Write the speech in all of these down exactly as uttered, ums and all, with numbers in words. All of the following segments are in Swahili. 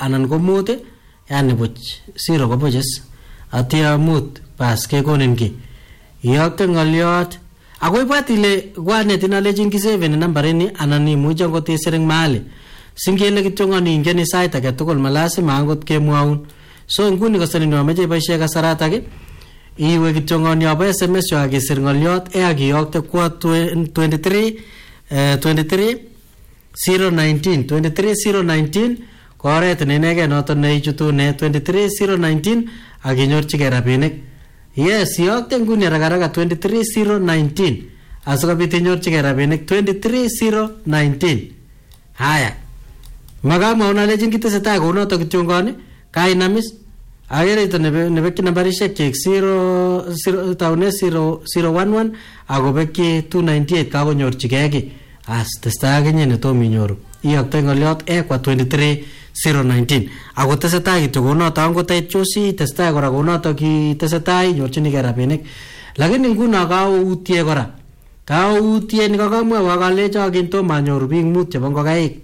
anan ko mut yani buch zero ko buches atia mut pas ke konin ki iyokte ngoliot akoy patile gwane tinalejin ki seven nambarini anan imuche ngot isering mahali singele kityo ngani ingeni site age tugul malasima angot kemwaun so nguni kasani no meje boisie kasarata ke iwe kityo ngani abo S M S yo agisir ngoliot e agiyokte kwa twenty-three twenty-three zero nineteen twenty-three zero nineteen koret nenege noton ne ichutu ne twenty-three zero nineteen aginyorchige rabinik. Yes, yokte nguni ragaraka twenty-three zero nineteen asokobit inyorchige rabinik twenty-three zero nineteen. Haya magama unalejin kiteseta ko noto kityongoni kainamis agere ito nebe nebeki nambarishek chek zero zero taune zero zero one one agobeki two ninety-eight kagonyorchige ki as testa agenye ne tomi nyoru iyokte ngoliot e kwa twenty-three zero nineteen ago teseta kityo ko noto angotait chosi testa kora ko noto ki teseta nyorchinige rabinik lakini nguno kautie kora kautie ni kakamwa wakalecho aginto manyoru bing mut chebo ngokaik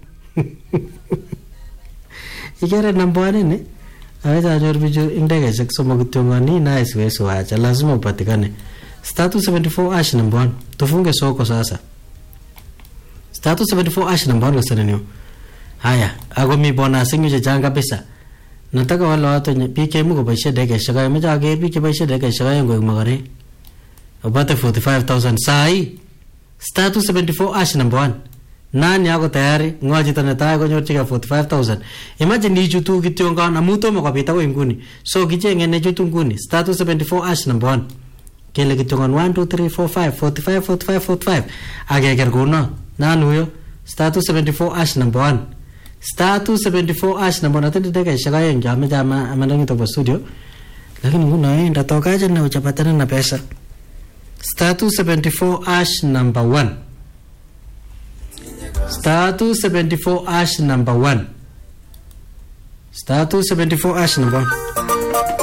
igere nambwane ne aweza nyoru bichu indegeshek somok kityo ngani nice weso acha lazima upatikane status seventy-four ash nambwan tufunge soko sasa status seventy-four ash nambwan kasana niyo. Haya ago mi bonus ngi changa kabisa nataka wale watu pike muko baisha dege shaka meja age pike baisha dege shaka ngo magare upate forty-five thousand sai status seventy-four ash number one nani yako tayari ngoji tanata ko nyorchika forty-five thousand imagine ni chutu kityonga na muto mokapita ko nguni so kichenge ne chutu nguni status seventy-four ash number one kele kityonga one two three four five forty-five forty-five forty-five age ger kuno nani huyo status seventy-four ash number one status seventy-four ash number one tende dega shaka yenga amejama amandangi to studio lakini nguna enda tokaje na uchapatana na pesa status seventy-four ash number one status seventy-four ash number one status seventy-four ash number one